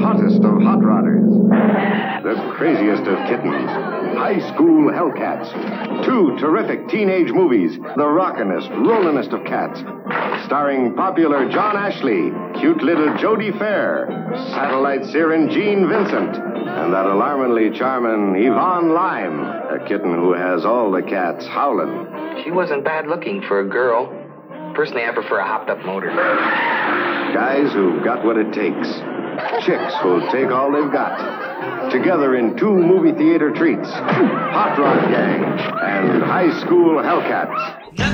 hottest of hot rodders, the craziest of kittens, high school Hellcats, 2 terrific teenage movies, the rockin'est, rollin'est of cats, starring popular John Ashley, cute little Jodie Fair, satellite seer Gene Vincent, and that alarmingly charming Yvonne Lime, a kitten who has all the cats howling. She wasn't bad looking for a girl. Personally, I prefer a hopped-up motor. Guys who've got what it takes. Chicks who'll take all they've got. Together in 2 movie theater treats. Hot Rod Gang and High School Hellcats.